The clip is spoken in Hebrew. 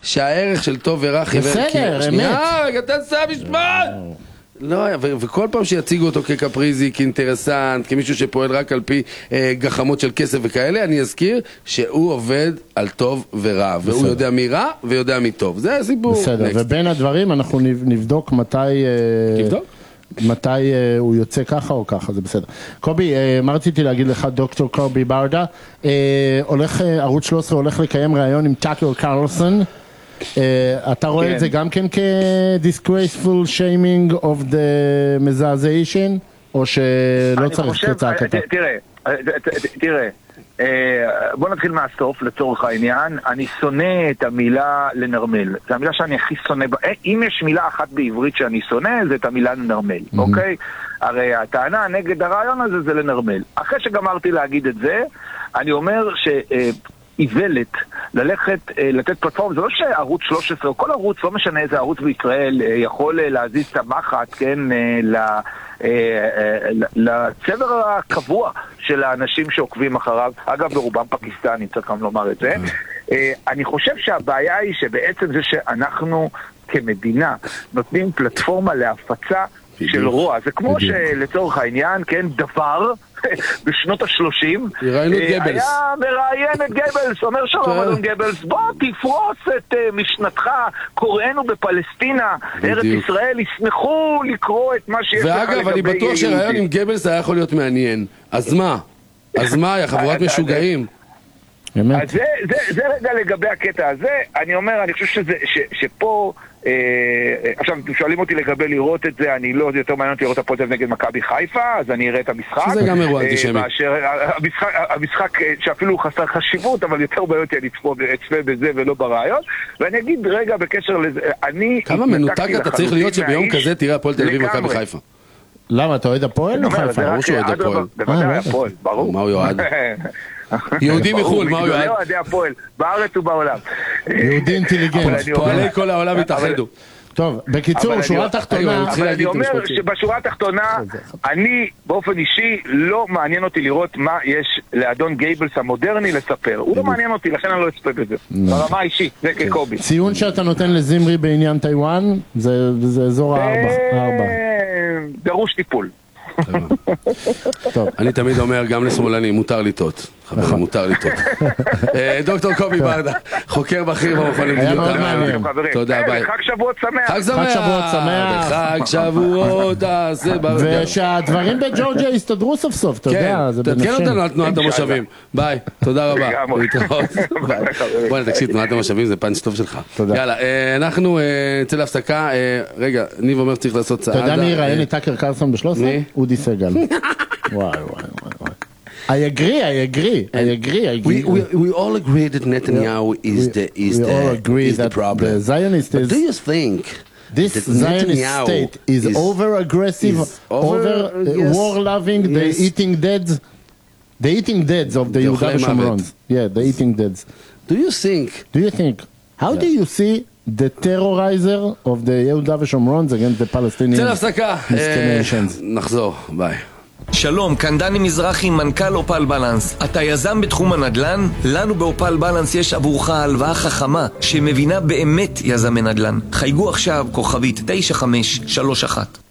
שהערך של טוב ורע חיוור... בסדר, אמת. רגע, תעשה משמעת! לא, וכל פעם שיציגו אותו כקפריזי, כאינטרסנט, כמישהו שפועל רק על פי גחמות של כסף וכאלה, אני אזכיר שהוא עובד על טוב ורע, והוא יודע מי רע ויודע מי טוב. זה הסיפור. בסדר, ובין הדברים אנחנו נבדוק מתי הוא יוצא ככה או ככה, זה בסדר. קובי, מה רציתי להגיד לך, דוקטור קובי ברדה, ערוץ 13 הולך לקיים ראיון עם טאקר קרלסון, אתה רואה את זה גם כן כ-disgraceful shaming of the מזעזעישן, או שלא צריך כצעקתה? תראה, בוא נתחיל מהסוף לצורך העניין. אני שונא את המילה לנרמל, זו המילה שאני הכי שונא. אם יש מילה אחת בעברית שאני שונא, זה את המילה לנרמל, אוקיי? הרי הטענה נגד הרעיון הזה זה לנרמל. אחרי שגמרתי להגיד את זה, אני אומר איוולת ללכת, לתת פלטפורם. זה לא שערוץ 13 או כל ערוץ, לא משנה איזה ערוץ בישראל, יכול להזיז את המחט, כן, לצבר הקבוע של האנשים שעוקבים אחריו. אגב, ברובם פקיסטנים, צריך גם לומר את זה. אני חושב שהבעיה היא שבעצם זה שאנחנו כמדינה נותנים פלטפורמה להפצה של רוע. זה כמו שלצורך העניין, כן, דבר בשנות ה-30 היה מראיין את גבלס, אומר שלום אדון גבלס, בוא תפרוס את משנתך, קוראינו בפלסטינה, ארץ ישראל, ישמחו לקרוא את מה שיש לך לגבי יהודים. ואגב, אני בטוח שראיון עם גבלס היה יכול להיות מעניין. אז מה? יא חבורת משוגעים? אז זה רגע לגבי הקטע הזה. אני אומר, אני חושב שפה עכשיו, אתם שואלים אותי לגבי לראות את זה, אני לא יותר מעניין אותי לראות הפועל תל אביב נגד מכבי חיפה, אז אני אראה את המשחק. שזה גם אירוע אנטישמי. המשחק שאפילו חסר חשיבות, אבל יותר בעיה אותי אצפה בזה ולא ברעיון. ואני אגיד רגע בקשר לזה, כמה מנותק אתה צריך להיות שביום כזה תראה הפועל תל אביב מכבי חיפה? למה, אתה אוהד הפועל או חיפה? ברור שהוא אוהד הפועל. בוודאי הפועל, ברור. מה הוא יועד? יהודי מחול, מה הוא יועד? לא אוהדי הפועל, בארץ ובעולם. יהודי אינטליגנט. פועלי כל העולם התאחדו. טוב, בקיצור, שורה תחתונה. אבל אני אומר שבשורה התחתונה, אני באופן אישי לא מעניין אותי לראות מה יש לאדון גייבלס המודרני לספר. הוא לא מעניין אותי, לכן אני לא אצפה בזה. ברמה האישית, זה כקובי. ציון שאתה נותן לזמרי בעניין טיואן, זה אזור 4. דרוש טיפול. אני תמיד אומר, גם לשמאלני, מותר לטעות. חברים, מותר לטעות. דוקטור קובי ברדה, חוקר בכיר במכון למדיניות המעניין. תודה, ביי. חג שבועות שמח. חג שמח. חג שבועות, ושהדברים בג'ורג'יה יסתדרו סוף סוף, אתה יודע. תתקן אותנו על תנועת המושבים. ביי, תודה רבה. בואי תקשיב, תנועת המושבים זה פאנץ' טוב שלך. יאללה, אנחנו נצא להפסקה. רגע, ניב אומר שצריך לעשות צעדה. אתה יודע מי ראיין את טאקר קרלסון ב-13? אודי סגל. וואי. I agree. We all agree that Netanyahu is the problem. The Zionist but do you think this Zionist state is over-aggressive, war-loving, the eating deads of the Yehuda Shomron? Yeah, the eating deads. Do you think? How do you see the terrorizer of the Yehuda Shomron against the Palestinian discriminations? נחזור, ביי. שלום, כאן דני מזרחי, מנכ"ל אופל בלנס. אתה יזם בתחום הנדל"ן? לנו באופל בלנס יש עבורך הלוואה חכמה שמבינה באמת יזמי נדל"ן. חייגו עכשיו כוכבית 9531.